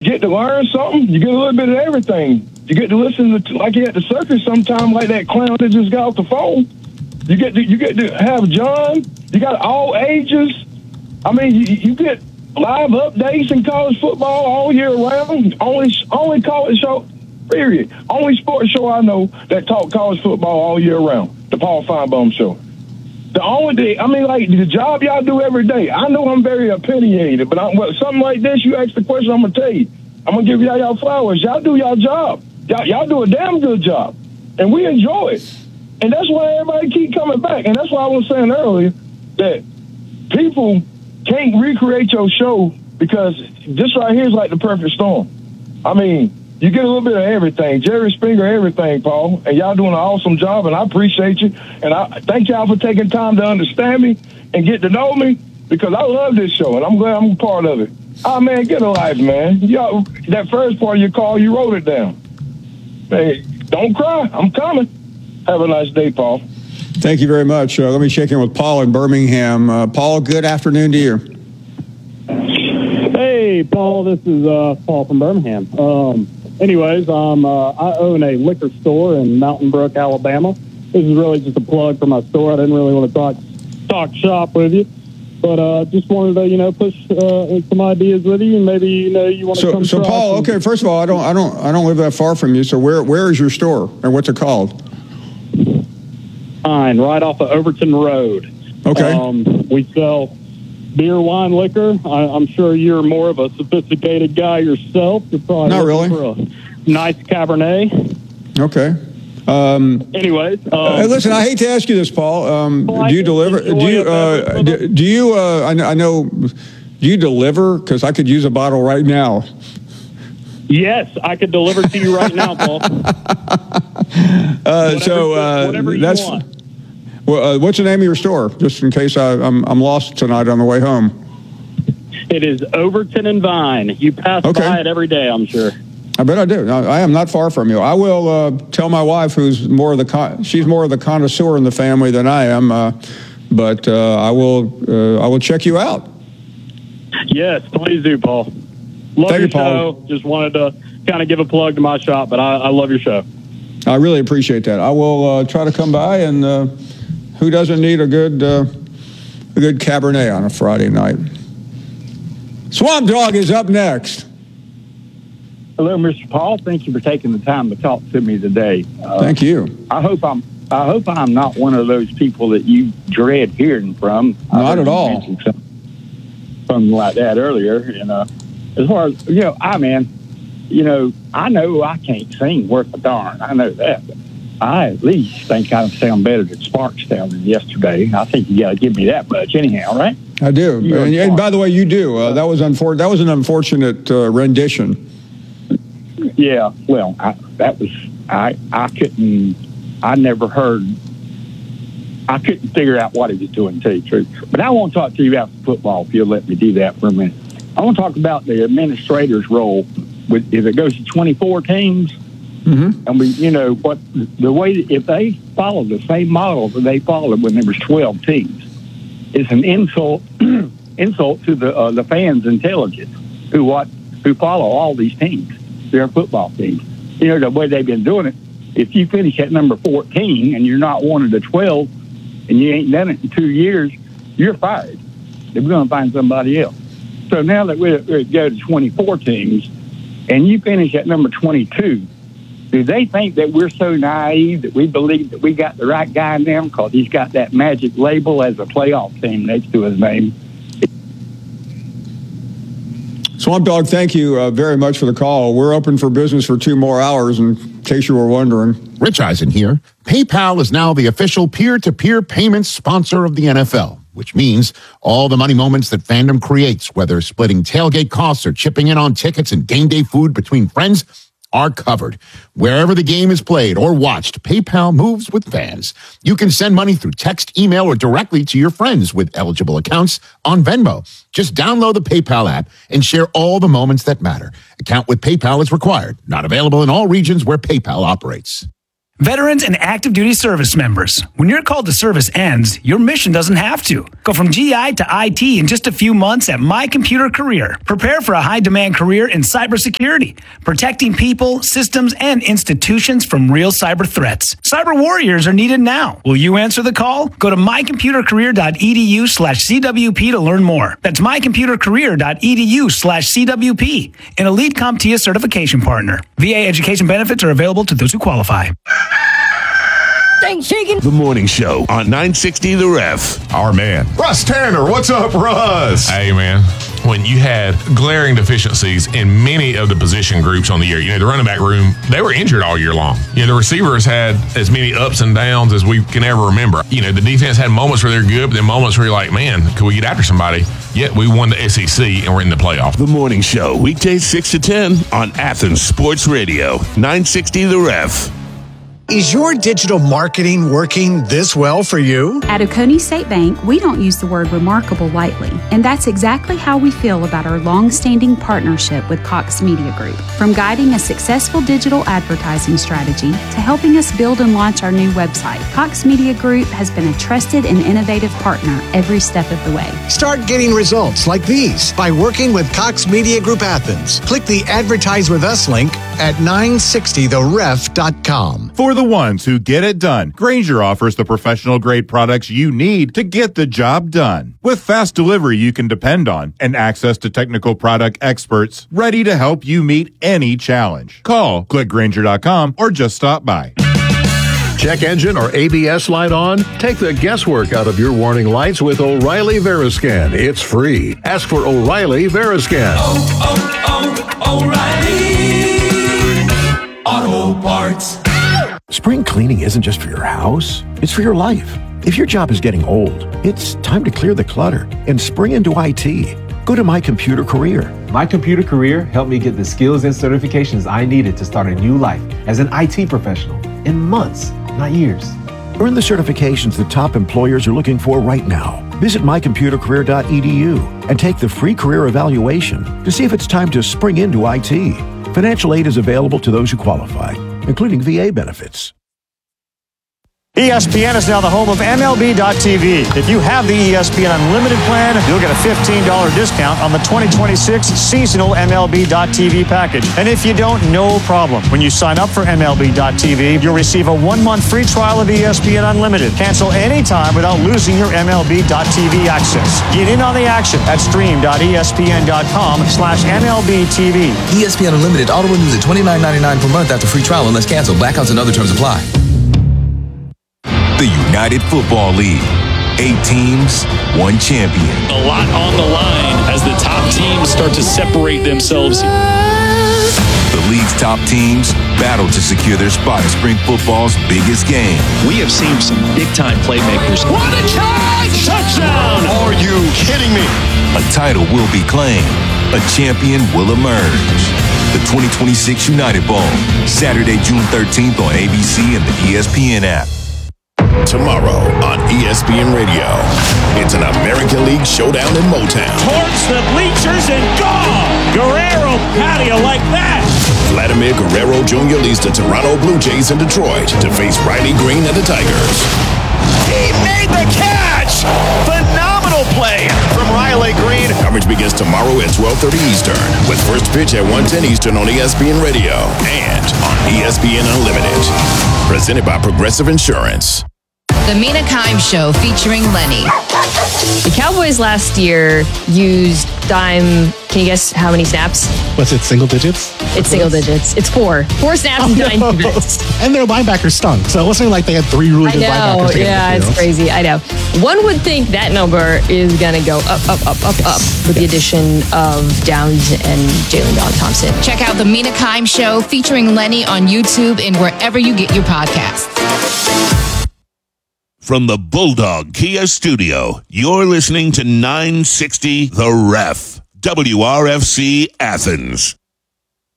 get to learn something. You get a little bit of everything. You get to listen to, like you at the circus sometime, like that clown that just got off the phone. You get to have John. You got all ages. I mean, you get live updates in college football all year round. Only college show, period. Only sports show I know that talk college football all year round. The Paul Feinbaum Show. The only thing, I mean, like the job y'all do every day. I know I'm very opinionated, but something like this, you ask the question, I'm gonna tell you. I'm gonna give y'all flowers. Y'all do y'all job. Y'all do a damn good job, and we enjoy it. And that's why everybody keep coming back. And that's why I was saying earlier that people can't recreate your show because this right here is like the perfect storm. I mean, you get a little bit of everything. Jerry Springer, everything, Paul. And y'all doing an awesome job, and I appreciate you. And I thank y'all for taking time to understand me and get to know me because I love this show, and I'm glad I'm a part of it. Oh, man, get a life, man. Y'all, that first part of your call, you wrote it down. Hey, don't cry. I'm coming. Have a nice day, Paul. Thank you very much. Let me check in with Paul in Birmingham. Paul, good afternoon to you. Hey, Paul. This is Paul from Birmingham. Anyways, I own a liquor store in Mountain Brook, Alabama. This is really just a plug for my store. I didn't really want to talk shop with you, but just wanted to push some ideas with you, and maybe you want to come. So Paul, okay. First of all, I don't live that far from you. So where is your store and what's it called? Fine, right off of Overton Road. Okay. We sell beer, wine, liquor. I'm sure you're more of a sophisticated guy yourself. You're probably not really for a nice Cabernet. Okay. Anyways, listen, I hate to ask you this, Paul. Do you deliver? Do you? I know. Do you deliver? Because I could use a bottle right now. Yes, I could deliver to you right now, Paul. Whatever you want. Well, what's the name of your store? Just in case I'm lost tonight on the way home. It is Overton and Vine. You pass by it every day, I'm sure. I bet I do. I am not far from you. I will tell my wife, who's more of she's more of the connoisseur in the family than I am. But I will check you out. Yes, please do, Paul. Love your show. Just wanted to kind of give a plug to my shop, but I love your show. I really appreciate that. I will try to come by, and who doesn't need a good Cabernet on a Friday night? Swamp Dog is up next. Hello, Mr. Paul. Thank you for taking the time to talk to me today. Thank you. I hope I'm not one of those people that you dread hearing from. Not at all. Something like that earlier, as far as I know I can't sing worth a darn. I know that. But I at least think I sound better than Sparks sounded yesterday. I think you got to give me that much, anyhow, right? I do. And by the way, you do. That was an unfortunate rendition. Yeah. Well, I couldn't figure out what he was doing, to tell you the truth. But I want to talk to you about football, if you'll let me do that for a minute. I want to talk about the administrator's role if it goes to 24 teams. Mm-hmm. And if they follow the same model that they followed when there was 12 teams, it's an insult to the fans' intelligence who follow all these teams, their football teams. The way they've been doing it. If you finish at number 14 and you're not one of the 12, and you ain't done it in 2 years, you're fired. They're going to find somebody else. So now that we go to 24 teams, and you finish at number 22, do they think that we're so naive that we believe that we got the right guy now because he's got that magic label as a playoff team next to his name? Swamp Dog, thank you very much for the call. We're open for business for 2 more hours, in case you were wondering. Rich Eisen here. PayPal is now the official peer-to-peer payments sponsor of the NFL, which means all the money moments that fandom creates, whether splitting tailgate costs or chipping in on tickets and game day food between friends, are covered. Wherever the game is played or watched, PayPal moves with fans. You can send money through text, email, or directly to your friends with eligible accounts on Venmo. Just download the PayPal app and share all the moments that matter. Account with PayPal is required. Not available in all regions where PayPal operates. Veterans and active duty service members, when your call to service ends, your mission doesn't have to. Go from GI to IT in just a few months at My Computer Career. Prepare for a high-demand career in cybersecurity, protecting people, systems, and institutions from real cyber threats. Cyber warriors are needed now. Will you answer the call? Go to mycomputercareer.edu/CWP to learn more. That's mycomputercareer.edu/CWP, an elite CompTIA certification partner. VA education benefits are available to those who qualify. The morning show on 960 The Ref. Our man, Russ Tanner. What's up, Russ? Hey, man. When you had glaring deficiencies in many of the position groups on the year, the running back room, they were injured all year long. The receivers had as many ups and downs as we can ever remember. The defense had moments where they're good, but then moments where you're like, man, could we get after somebody? Yet we won the SEC and we're in the playoff. The morning show, weekdays 6 to 10 on Athens Sports Radio, 960 The Ref. Is your digital marketing working this well for you? At Oconee State Bank, we don't use the word remarkable lightly, and that's exactly how we feel about our long-standing partnership with Cox Media Group. From guiding a successful digital advertising strategy to helping us build and launch our new website, Cox Media Group has been a trusted and innovative partner every step of the way. Start getting results like these by working with Cox Media Group Athens. Click the Advertise With Us link at 960theref.com. For the ones who get it done, Grainger offers the professional-grade products you need to get the job done. With fast delivery you can depend on and access to technical product experts ready to help you meet any challenge. Call, click Grainger.com, or just stop by. Check engine or ABS light on? Take the guesswork out of your warning lights with O'Reilly Veriscan. It's free. Ask for O'Reilly Veriscan. O'Reilly Auto Parts. Spring cleaning isn't just for your house, it's for your life. If your job is getting old, it's time to clear the clutter and spring into IT. Go to My Computer Career. My Computer Career helped me get the skills and certifications I needed to start a new life as an IT professional in months, not years. Earn the certifications that top employers are looking for right now. Visit mycomputercareer.edu and take the free career evaluation to see if it's time to spring into IT. Financial aid is available to those who qualify, including VA benefits. ESPN is now the home of MLB.tv. If you have the ESPN Unlimited plan, you'll get a $15 discount on the 2026 seasonal MLB.tv package. And if you don't, no problem. When you sign up for MLB.tv, you'll receive a 1-month free trial of ESPN Unlimited. Cancel anytime without losing your MLB.tv access. Get in on the action at stream.espn.com/MLBTV. ESPN Unlimited auto renews at $29.99 per month after free trial unless canceled. Blackouts and other terms apply. The United Football League. 8 teams, 1 champion. A lot on the line as the top teams start to separate themselves. The league's top teams battle to secure their spot in spring football's biggest game. We have seen some big-time playmakers. What a catch! Touchdown! Are you kidding me? A title will be claimed. A champion will emerge. The 2026 United Bowl, Saturday, June 13th on ABC and the ESPN app. Tomorrow on ESPN Radio, it's an American League showdown in Motown. Towards the bleachers and gone! Guerrero patio like that! Vladimir Guerrero Jr. leads the Toronto Blue Jays in Detroit to face Riley Green and the Tigers. He made the catch! Phenomenal play from Riley Green. Coverage begins tomorrow at 12:30 Eastern with first pitch at 1:10 Eastern on ESPN Radio and on ESPN Unlimited. Presented by Progressive Insurance. The Mina Kimes Show featuring Lenny. The Cowboys last year used dime. Can you guess how many snaps? What's it, single digits? It's single digits. It's 4. 4 snaps and 9 minutes. And their linebackers stunk. So it wasn't like they had 3 really good linebackers. Yeah, it's crazy. I know. One would think that number is going to go up with the addition of Downs and Jalen Don Thompson. Check out The Mina Kimes Show featuring Lenny on YouTube and wherever you get your podcasts. From the Bulldog Kia Studio, you're listening to 960 The Ref, WRFC Athens.